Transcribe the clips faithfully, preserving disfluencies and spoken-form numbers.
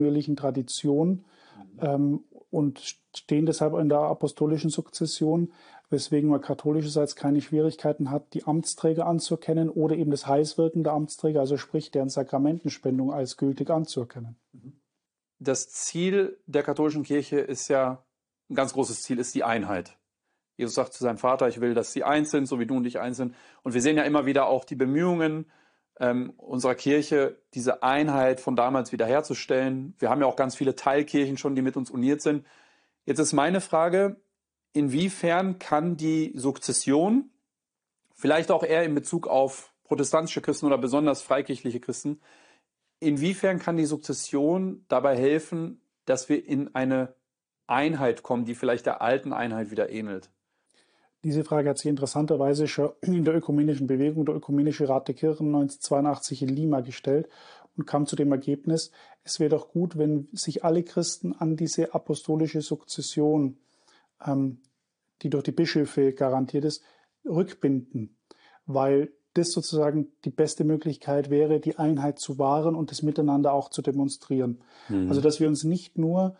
kontinuierlichen Tradition ähm, und stehen deshalb in der apostolischen Sukzession, weswegen man katholischerseits keine Schwierigkeiten hat, die Amtsträger anzuerkennen oder eben das Heißwirken der Amtsträger, also sprich deren Sakramentenspendung als gültig anzuerkennen. Das Ziel der katholischen Kirche ist ja, ein ganz großes Ziel ist die Einheit. Jesus sagt zu seinem Vater, ich will, dass sie eins sind, so wie du und ich eins sind. Und wir sehen ja immer wieder auch die Bemühungen ähm, unserer Kirche, diese Einheit von damals wiederherzustellen. Wir haben ja auch ganz viele Teilkirchen schon, die mit uns uniert sind. Jetzt ist meine Frage, inwiefern kann die Sukzession, vielleicht auch eher in Bezug auf protestantische Christen oder besonders freikirchliche Christen, inwiefern kann die Sukzession dabei helfen, dass wir in eine Einheit kommen, die vielleicht der alten Einheit wieder ähnelt? Diese Frage hat sich interessanterweise schon in der ökumenischen Bewegung, der Ökumenische Rat der Kirchen neunzehnhundertzweiundachtzig in Lima gestellt und kam zu dem Ergebnis, es wäre doch gut, wenn sich alle Christen an diese apostolische Sukzession, ähm, die durch die Bischöfe garantiert ist, rückbinden, weil das sozusagen die beste Möglichkeit wäre, die Einheit zu wahren und das Miteinander auch zu demonstrieren. Mhm. Also dass wir uns nicht nur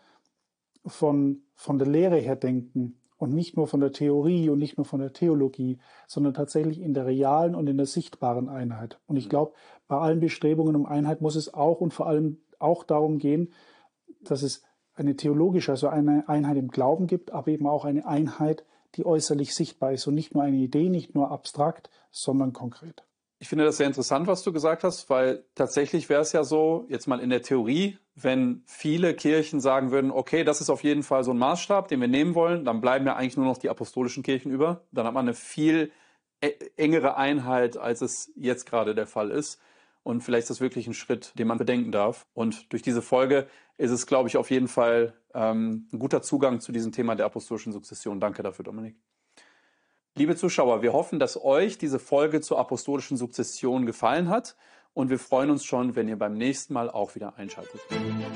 von, von der Lehre her denken, und nicht nur von der Theorie und nicht nur von der Theologie, sondern tatsächlich in der realen und in der sichtbaren Einheit. Und ich glaube, bei allen Bestrebungen um Einheit muss es auch und vor allem auch darum gehen, dass es eine theologische, also eine Einheit im Glauben gibt, aber eben auch eine Einheit, die äußerlich sichtbar ist und nicht nur eine Idee, nicht nur abstrakt, sondern konkret. Ich finde das sehr interessant, was du gesagt hast, weil tatsächlich wäre es ja so, jetzt mal in der Theorie, wenn viele Kirchen sagen würden, okay, das ist auf jeden Fall so ein Maßstab, den wir nehmen wollen, dann bleiben ja eigentlich nur noch die apostolischen Kirchen über. Dann hat man eine viel engere Einheit, als es jetzt gerade der Fall ist. Und vielleicht ist das wirklich ein Schritt, den man bedenken darf. Und durch diese Folge ist es, glaube ich, auf jeden Fall ähm, ein guter Zugang zu diesem Thema der apostolischen Sukzession. Danke dafür, Dominik. Liebe Zuschauer, wir hoffen, dass euch diese Folge zur apostolischen Sukzession gefallen hat und wir freuen uns schon, wenn ihr beim nächsten Mal auch wieder einschaltet.